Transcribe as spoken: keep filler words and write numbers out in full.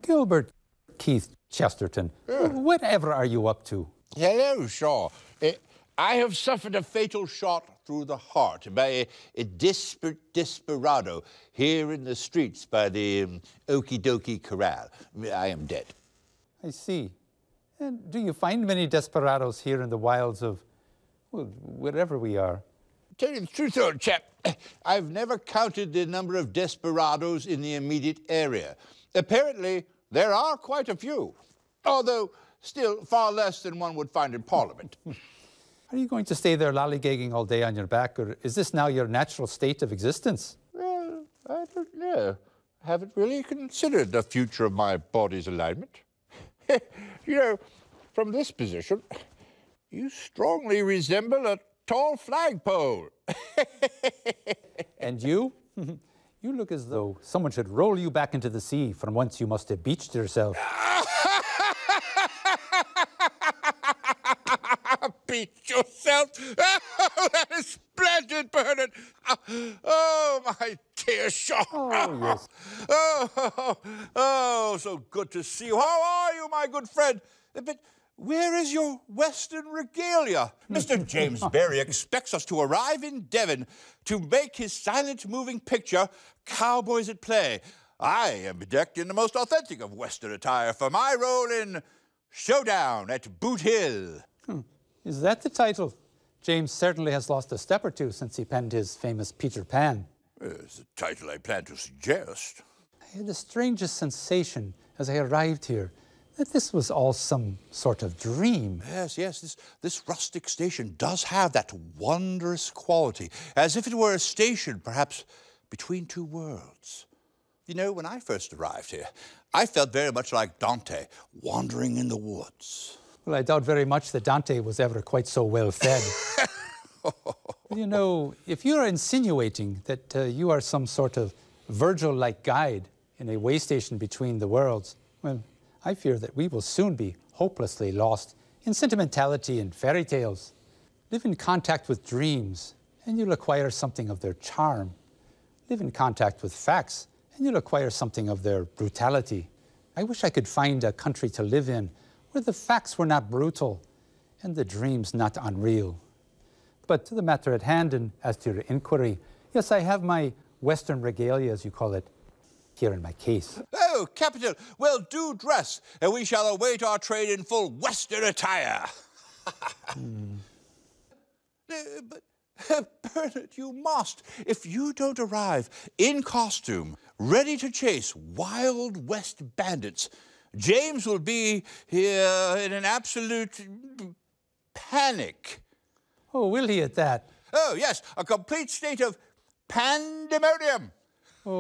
Gilbert Keith Chesterton, Yeah. whatever are you up to? Hello, Shaw. Uh, I have suffered a fatal shot through the heart by a, a desperate desperado here in the streets by the um, Okie Dokie Corral. I am dead. I see. And do you find many desperados here in the wilds of, well, wherever we are? Tell you the truth, old chap, I've never counted the number of desperados in the immediate area. Apparently, there are quite a few, although still far less than one would find in Parliament. Are you going to stay there lollygagging all day on your back, or is this now your natural state of existence? Well, I don't know. I haven't really considered the future of my body's alignment. You know, from this position, you strongly resemble a tall flagpole. And you? You look as though someone should roll you back into the sea from whence you must have beached yourself. Beat yourself? Oh, that is splendid, Bernard. Oh, my dear Shaw. Oh, yes. Oh, oh, oh, so good to see you. How are you, my good friend? But where is your Western regalia? Mister James Barrie expects us to arrive in Devon to make his silent moving picture, Cowboys at Play. I am bedecked in the most authentic of Western attire for my role in Showdown at Boot Hill. Hmm. Is that the title? James certainly has lost a step or two since he penned his famous Peter Pan. It's the title I plan to suggest. I had the strangest sensation as I arrived here that this was all some sort of dream. Yes, yes, this, this rustic station does have that wondrous quality, as if it were a station, perhaps, between two worlds. You know, when I first arrived here, I felt very much like Dante, wandering in the woods. Well, I doubt very much that Dante was ever quite so well fed. You know, if you're insinuating that uh, you are some sort of Virgil-like guide in a way station between the worlds, well, I fear that we will soon be hopelessly lost in sentimentality and fairy tales. Live in contact with dreams, and you'll acquire something of their charm. Live in contact with facts, and you'll acquire something of their brutality. I wish I could find a country to live in where the facts were not brutal and the dreams not unreal. But to the matter at hand, and as to your inquiry, yes, I have my Western regalia, as you call it, here in my case. Oh, capital. Well, do dress, and we shall await our train in full Western attire. mm. uh, but, uh, Bernard, you must. If you don't arrive in costume, ready to chase Wild West bandits, James will be here in an absolute panic. Oh, will he at that? Oh, yes, a complete state of pandemonium.